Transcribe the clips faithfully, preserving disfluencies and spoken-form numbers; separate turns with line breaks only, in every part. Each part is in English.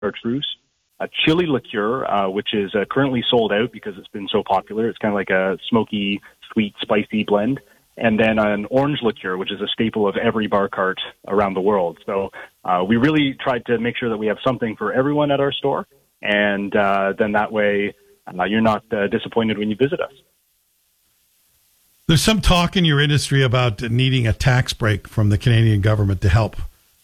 chartreuse, a chili liqueur, uh, which is uh, currently sold out because it's been so popular. It's kind of like a smoky, sweet, spicy blend. And then an orange liqueur, which is a staple of every bar cart around the world. So uh, we really tried to make sure that we have something for everyone at our store. And uh, then that way uh, you're not uh, disappointed when you visit us.
There's some talk in your industry about needing a tax break from the Canadian government to help.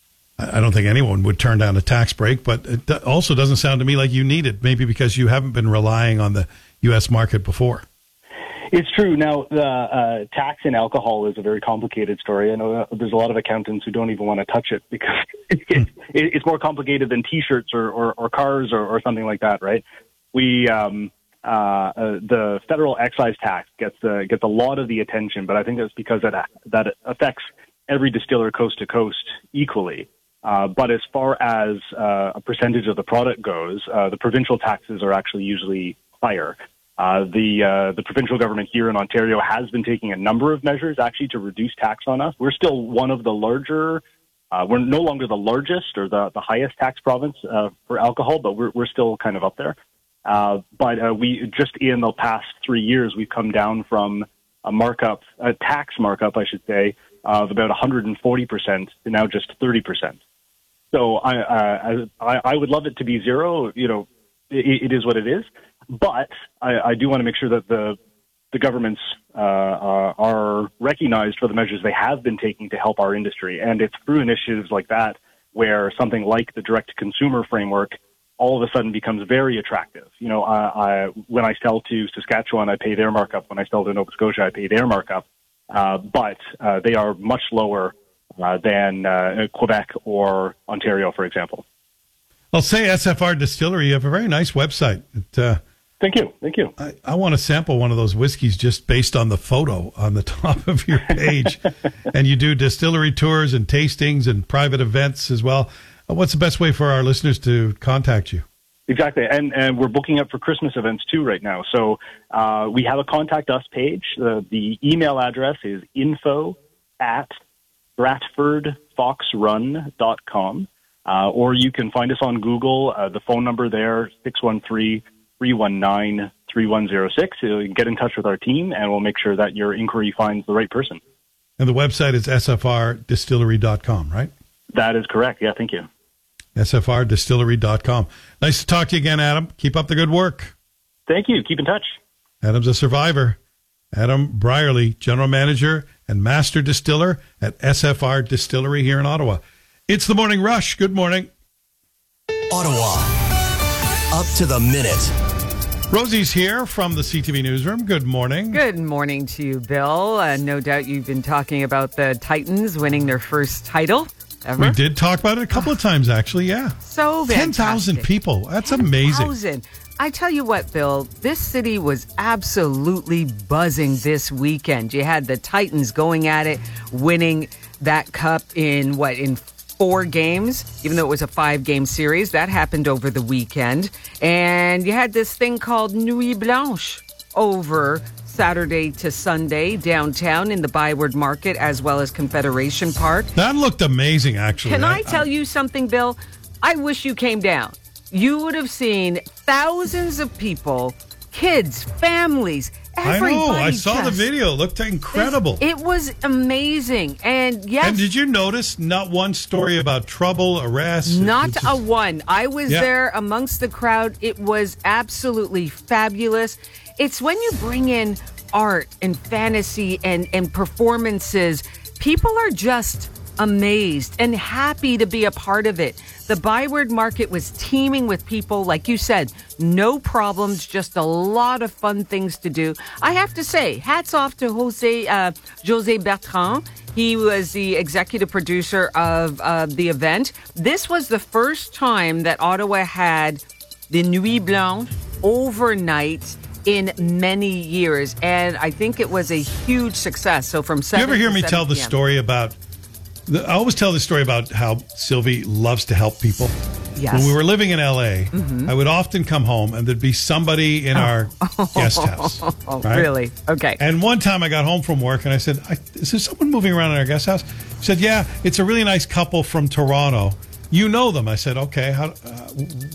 I don't think anyone would turn down a tax break, but it also doesn't sound to me like you need it, maybe because you haven't been relying on the U S market before.
It's true. Now, the uh, tax in alcohol is a very complicated story. I know there's a lot of accountants who don't even want to touch it because it, it, it's more complicated than T-shirts or, or, or cars or, or something like that, right? We um, uh, uh, the federal excise tax gets uh, gets a lot of the attention, but I think that's because that that affects every distiller coast to coast equally. Uh, but as far as uh, a percentage of the product goes, uh, the provincial taxes are actually usually higher. Uh, the uh, the provincial government here in Ontario has been taking a number of measures actually to reduce tax on us. We're still one of the larger, uh, we're no longer the largest or the, the highest tax province uh, for alcohol, but we're we're still kind of up there. Uh, but uh, we just in the past three years we've come down from a markup, a tax markup, I should say, of about one hundred forty percent to now just thirty percent. So I, uh, I I would love it to be zero. You know, it, it is what it is. But I, I do want to make sure that the the governments uh, uh, are recognized for the measures they have been taking to help our industry. And it's through initiatives like that where something like the direct-to-consumer framework all of a sudden becomes very attractive. You know, I, I, when I sell to Saskatchewan, I pay their markup. When I sell to Nova Scotia, I pay their markup. Uh, but uh, they are much lower uh, than uh, Quebec or Ontario, for example.
I'll say S F R Distillery, you have a very nice website. It, uh,
Thank you. Thank you.
I, I want to sample one of those whiskeys just based on the photo on the top of your page. And you do distillery tours and tastings and private events as well. Uh, what's the best way for our listeners to contact you?
Exactly. And and we're booking up for Christmas events too right now. So uh, we have a Contact Us page. Uh, the email address is info at stratford fox run dot com. Uh, or you can find us on Google. Uh, the phone number there, six one three, three one nine, three one zero six. So you can get in touch with our team, and we'll make sure that your inquiry finds the right person.
And the website is S F R distillery dot com, right?
That is correct. Yeah, thank you.
S F R distillery dot com. Nice to talk to you again, Adam. Keep up the good work.
Thank you. Keep in touch.
Adam's a survivor. Adam Brierley, General Manager and Master Distiller at S F R Distillery here in Ottawa. It's the Morning Rush. Good morning.
Ottawa. Up to the minute.
Rosie's here from the C T V Newsroom. Good morning.
Good morning to you, Bill. Uh, no doubt you've been talking about the Titans winning their first title ever.
We did talk about it a couple of times, actually, yeah.
So fantastic.
ten thousand people. That's amazing.
ten thousand. I tell you what, Bill, this city was absolutely buzzing this weekend. You had the Titans going at it, winning that cup in, what, in four games, even though it was a five-game series. That happened over the weekend. And you had this thing called Nuit Blanche over Saturday to Sunday downtown in the Byward Market as well as Confederation Park.
That looked amazing, actually.
Can I,
I
tell you something, Bill? I wish you came down. You would have seen thousands of people, kids, families, everybody.
I know. I saw
just,
the video. It looked incredible.
It was amazing. And yes.
And did you notice not one story about trouble, arrest?
Not
just,
a one. I was
yeah.
there amongst the crowd. It was absolutely fabulous. It's when you bring in art and fantasy and, and performances, people are just amazed and happy to be a part of it. The Byward Market was teeming with people, like you said, no problems, just a lot of fun things to do. I have to say, hats off to Jose, uh, Jose Bertrand. He was the executive producer of uh, the event. This was the first time that Ottawa had the Nuit Blanche overnight in many years, and I think it was a huge success. So from seven
you ever hear
to
me tell the
p m
story about? The, I always tell the story about how Sylvie loves to help people.
Yes.
When we were living in L A,
mm-hmm.
I would often come home and there'd be somebody in
oh.
our guest house.
Oh,
right?
Really? Okay.
And one time I got home from work and I said, I, is there someone moving around in our guest house? She said, yeah, it's a really nice couple from Toronto. You know them. I said, okay, how, uh,